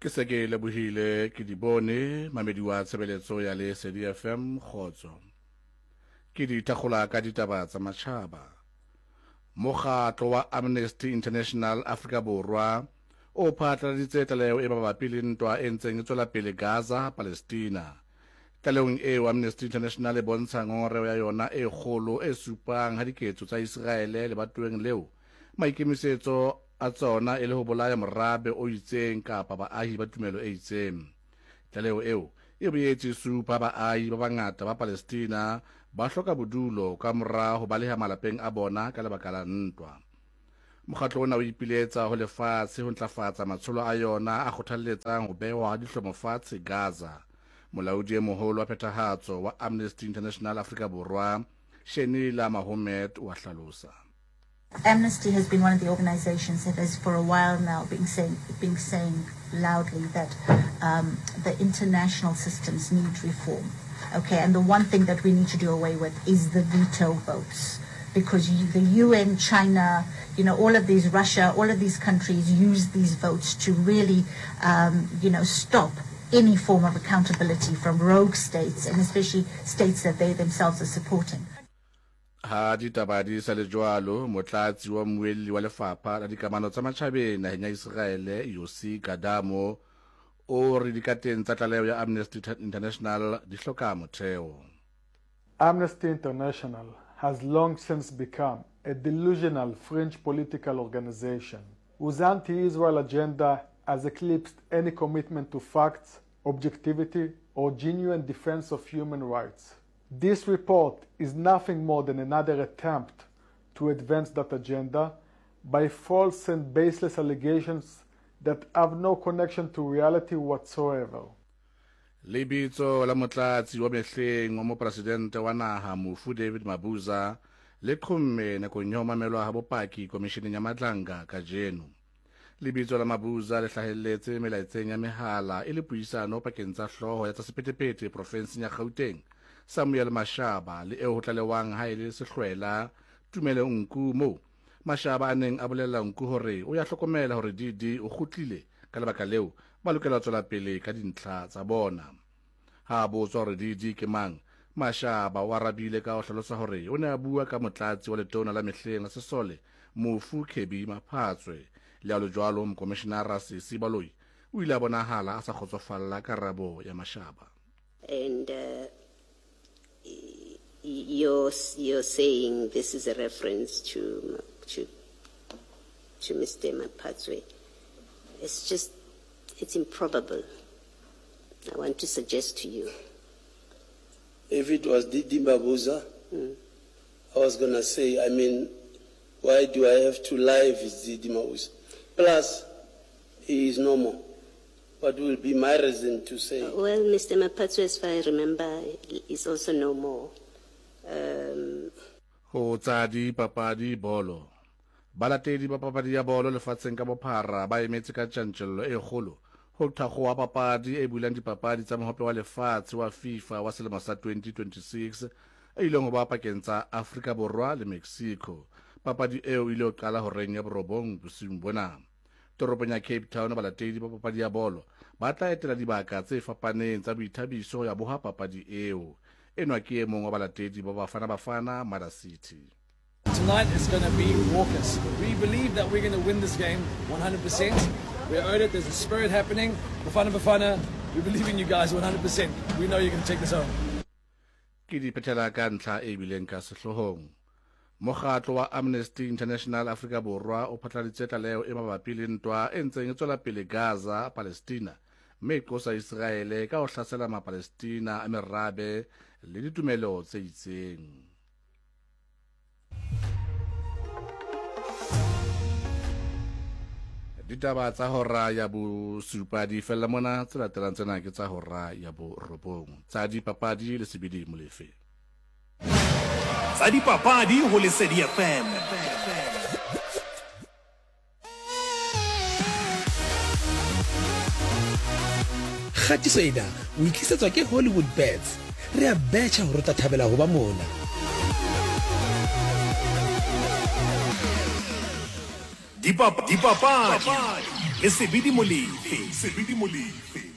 Ke se ke lebohile ke di bone mamedi wa tshebeletso ya le SADFM khotso. Ke di thakgola ka ditaba tsa matjhaba. Mokgatlo wa Amnesty International Africa Borwa o phatlaladitse tlaleho e mabapi le ntwa e ntseng e tswela pele Gaza, Palestina. Tlalehong eo Amnesty International e bontsha ngongoreho ya yona e kgolo e supang ha diketso tsa Israele lebatoweng leo maikemisetso a tsona e le ho bolaya morabe o itseng kapa baahi ba tumelo e itseng. Tlaleho eo e boetse supa baahi ba bangata ba Palestina ba hloka bodulo ka mora ho baleha malapeng a bona ka lebaka la ntwa. Mokgatlo ona o ipiletsa ho lefatshe ho ntlafatsa matsholo a yona a kgothalletsang ho behwa dihlomo fatshe Gaza. Molaodi e moholo wa phethahatso wa Amnesty International Africa Borwa Shenila Mahomed wa hlalosa. Amnesty has been one of the organizations that has for a while now been saying loudly that the international systems need reform. Okay, and the one thing that we need to do away with is the veto votes. Because the UN, China, all of these, Russia, all of these countries use these votes to really, stop any form of accountability from rogue states, and especially states that they themselves are supporting. Ha ditaba di sa le jwalo, motlatsi wa mmuelli wa lefapha la dikamano tsa matjhabeng naheng ya Israele Yossi Gadamo o re dikateng tsa tlaleho ya Amnesty International di hloka motheo. Amnesty International has long since become a delusional fringe political organization whose anti-Israel agenda has eclipsed any commitment to facts, objectivity, or genuine defense of human rights. This report is nothing more than another attempt to advance that agenda by false and baseless allegations that have no connection to reality whatsoever. Lebitso la motlatsi wa mehleng wa mopresidente wa naha Mofu David Mabuza le qhomme nakong ya ho mamelwa ha bopaki komisheneng ya Madlanga kajeno. Lebitso la Mabuza le hlahelletse melaetseng ya mehala e le puisano pakeng tsa hloho ya tsa sephethephethe profenseng ya Gauteng Samuel Mashaba le eo ho tlalewang ha ile sehlwela Tumelo Nku mo Mashaba a neng a bolella Nku hore o ya hlokomela hore Didi o kgutlile ka lebaka leo ba lokela tswela pele ka dintlha tsa bona. Ha botswa hore Didi ke mang, Mashaba wa rabile ka ho hlalosa hore o ne a bua ka motlatsi wa letona la mehleng la Sesole Mofu Khebi Maphatswe le a lo jwalo mokomishenara Sisi Baloi o ile a bonahala a sa kgotsofalla karabo ya Mashaba. And you're saying this is a reference to Mr. Maphatswe. It's improbable. I want to suggest to you. If it was Didi Mabuza, I was going to say, why do I have to lie if it's Didi Mabuza? Plus, he is no more. What will be my reason to say? Well, Mr. Maphatswe, as far as I remember, is also no more. Ho tsadi papadi bolo. Balatedi ba papadi ya bolo lefatsheng ka bophara ba emetse ka tjantjello e kgolo ho thakgo wa papadi e bulang dipapadi tsa mohope wa lefatshe wa FIFA wa selemo sa 2026 e ileng ho ba pakeng tsa Afrika Borwa le Mexico. Papadi eo ile ho qala horeng ya borobong bosiung bona. Toropong ya Cape Town balatedi ba papadi ya bolo ba tla etela dibaka tse fapaneng tsa boithabiso ya boha papadi eo. Enwa ke e mong wa balatedi ba Bafana Mara City. Tonight is going to be raucous. We believe that we're going to win this game 100%. We're owed it. There's a spirit happening. Bafana, we believe in you guys 100%. We know you're going to take this home. Ke di phethela ka ntlha e bileng ka sehlohong. Mokgatlo wa Amnesty International Africa Borwa o phatlaladitse tlaleho e mabapi le ntwa e ntseng e tswela pele Gaza, Palestina, mme e qosa Israele ka ho hlasela ma-Palestina a merabe le ditumelo tse itseng. Ditaba tsa hora ya bosupa di fella mona tse latelang tsena ke tsa hora ya borobong tsa dipapadi le sebedi molefe. Tsa dipapadi ho Lesedi FM. Khatiso ena o ikisetswa ke Hollywood Bets. Re a betcha hore tla thabela ho ba mona. Dipapadi le Sebidi Molefe.